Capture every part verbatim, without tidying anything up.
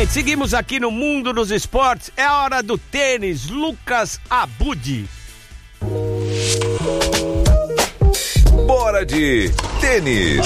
gente, seguimos aqui no Mundo dos Esportes. É hora do tênis. Lucas Abud. Bora de tênis.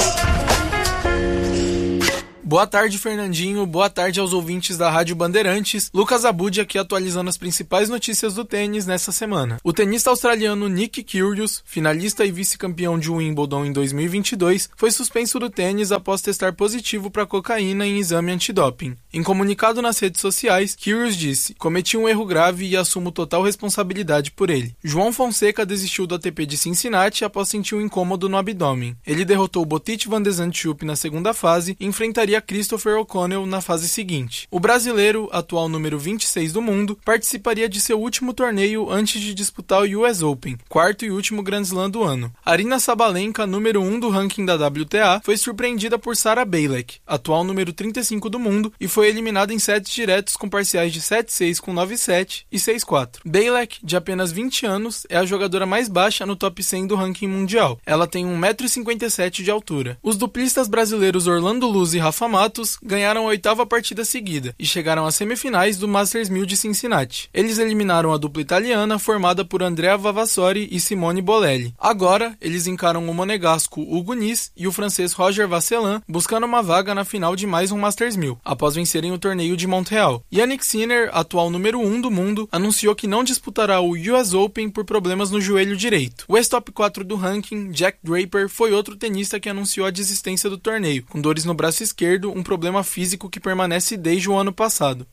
Boa tarde, Fernandinho. Boa tarde aos ouvintes da Rádio Bandeirantes. Lucas Abud aqui atualizando as principais notícias do tênis nessa semana. O tenista australiano Nick Kyrgios, finalista e vice-campeão de Wimbledon em dois mil e vinte e dois, foi suspenso do tênis após testar positivo para cocaína em exame antidoping. Em comunicado nas redes sociais, Kyrgios disse: "Cometi um erro grave e assumo total responsabilidade por ele." João Fonseca desistiu do A T P de Cincinnati após sentir um incômodo no abdômen. Ele derrotou Botic van de Zandschulp na segunda fase e enfrentaria Christopher O'Connell na fase seguinte. O brasileiro, atual número vinte e seis do mundo, participaria de seu último torneio antes de disputar o U S Open, quarto e último Grand Slam do ano. Aryna Sabalenka, número um do ranking da W T A, foi surpreendida por Sara Bielek, atual número trinta e cinco do mundo, e foi eliminada em sets diretos com parciais de sete a seis com nove a sete e seis a quatro. Bielek, de apenas vinte anos, é a jogadora mais baixa no top cem do ranking mundial. Ela tem um metro e cinquenta e sete de altura. Os duplistas brasileiros Orlando Luz e Rafa Matos ganharam a oitava partida seguida e chegaram às semifinais do Masters mil de Cincinnati. Eles eliminaram a dupla italiana formada por Andrea Vavassori e Simone Bolelli. Agora, eles encaram o monegasco Hugo Nis e o francês Roger Vasselin, buscando uma vaga na final de mais um Masters mil, após vencerem o torneio de Montreal. Yannick Sinner, atual número um do mundo, anunciou que não disputará o U S Open por problemas no joelho direito. O ex-top quatro do ranking, Jack Draper, foi outro tenista que anunciou a desistência do torneio, com dores no braço esquerdo, um problema físico que permanece desde o ano passado.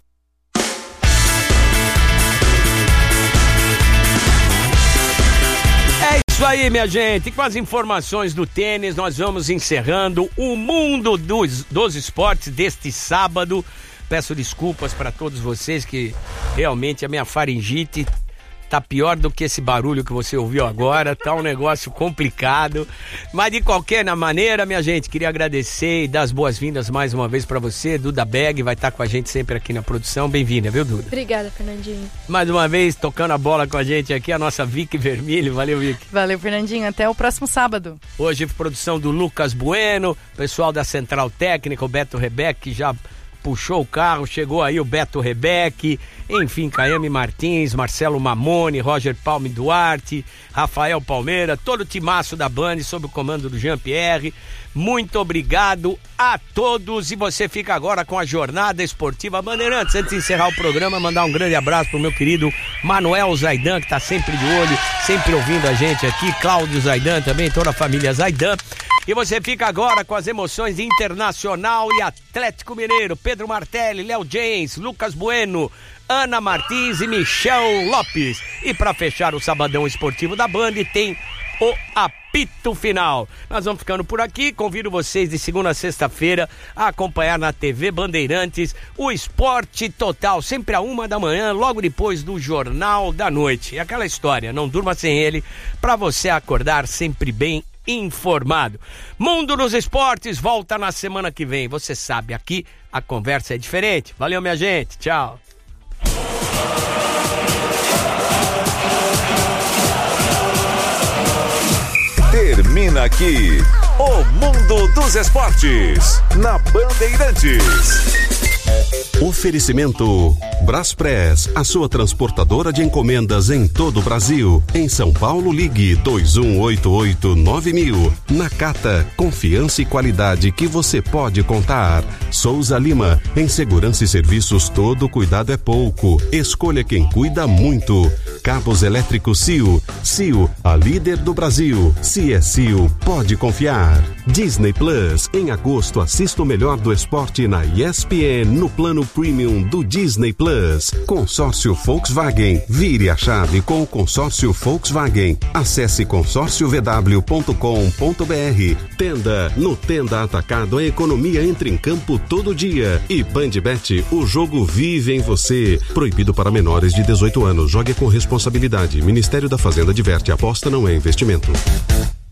É isso aí, minha gente. Com as informações do tênis, nós vamos encerrando o Mundo dos, dos Esportes deste sábado. Peço desculpas para todos vocês que realmente a minha faringite tá pior do que esse barulho que você ouviu agora, tá um negócio complicado, mas de qualquer maneira, minha gente, queria agradecer e dar as boas-vindas mais uma vez pra você. Duda Beg vai estar com a gente sempre aqui na produção, bem-vinda, viu, Duda? Obrigada, Fernandinho. Mais uma vez, tocando a bola com a gente aqui, a nossa Vicky Vermelho, valeu, Vicky. Valeu, Fernandinho, até o próximo sábado. Hoje, produção do Lucas Bueno, pessoal da Central Técnica, o Beto Rebeck, que já puxou o carro, chegou aí o Beto Rebeck, enfim, Caiame Martins, Marcelo Mamone, Roger Palme Duarte, Rafael Palmeira, todo o timaço da Band sob o comando do Jean-Pierre. Muito obrigado a todos e você fica agora com a Jornada Esportiva Bandeirantes. Antes de encerrar o programa, mandar um grande abraço pro meu querido Manuel Zaidan, que tá sempre de olho, sempre ouvindo a gente aqui, Cláudio Zaidan também, toda a família Zaidan. E você fica agora com as emoções de Internacional e Atlético Mineiro, Pedro Martelli, Léo James, Lucas Bueno, Ana Martins e Michel Lopes. E para fechar o Sabadão Esportivo da Band tem o apito final. Nós vamos ficando por aqui, convido vocês de segunda a sexta-feira a acompanhar na T V Bandeirantes o Esporte Total, sempre a uma da manhã, logo depois do Jornal da Noite. E aquela história, não durma sem ele, para você acordar sempre bem informado. Mundo dos Esportes volta na semana que vem. Você sabe, aqui a conversa é diferente. Valeu, minha gente. Tchau. Termina aqui o Mundo dos Esportes na Bandeirantes. Oferecimento Braspress, a sua transportadora de encomendas em todo o Brasil. Em São Paulo, ligue dois um oito oito nove mil. Nakata, confiança e qualidade que você pode contar. Souza Lima, em segurança e serviços todo cuidado é pouco. Escolha quem cuida muito. Cabos elétricos C I O. C I O, a líder do Brasil. Se é C I O, pode confiar. Disney Plus, em agosto assista o melhor do esporte na E S P N no plano Premium do Disney Plus. Consórcio Volkswagen. Vire a chave com o consórcio Volkswagen. Acesse consórcio v w ponto com ponto b r. Tenda. No Tenda Atacado, a economia entra em campo todo dia. E Bandbet, o jogo vive em você. Proibido para menores de dezoito anos. Jogue com responsabilidade. Ministério da Fazenda adverte: aposta não é investimento.